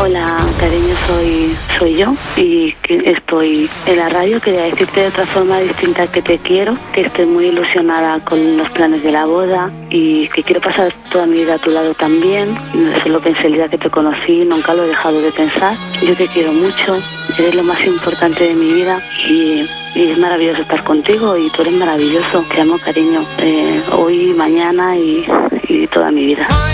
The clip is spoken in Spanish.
Hola, cariño, soy yo y que estoy en la radio. Quería decirte de otra forma distinta que te quiero, que estoy muy ilusionada con los planes de la boda y que quiero pasar toda mi vida a tu lado también. Eso lo pensé el día que te conocí, nunca lo he dejado de pensar. Yo te quiero mucho, eres lo más importante de mi vida y es maravilloso estar contigo y tú eres maravilloso. Te amo, cariño, hoy, mañana y toda mi vida.